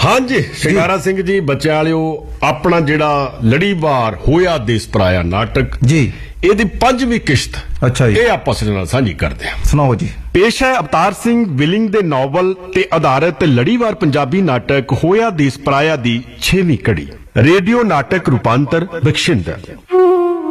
हाँ जी शिकारा सिंह जी बच्चे वालिओ अपना जिहड़ा लड़ीवार होया देश पराया नाटक जी ਇਹਦੀ 5ਵੀਂ ਕਿਸ਼ਤ अच्छा जी ਇਹ ਆਪਾਂ ਸਾਡੇ ਨਾਲ ਸਾਂਝੀ ਕਰਦੇ ਹਾਂ। सुनाओ जी। ਪੇਸ਼ ਹੈ ਅਵਤਾਰ ਸਿੰਘ ਵਿਲਿੰਗ ਦੇ ਨਾਵਲ ਤੇ ਆਧਾਰਿਤ ਲੜੀਵਾਰ ਪੰਜਾਬੀ ਨਾਟਕ ਹੋਇਆ ਦੇਸ ਪਰਾਇਆ ਦੀ 6ਵੀਂ ਕੜੀ। ਰੇਡੀਓ ਨਾਟਕ ਰੂਪਾਂਤਰ ਬਖਸ਼ਿੰਦਰ।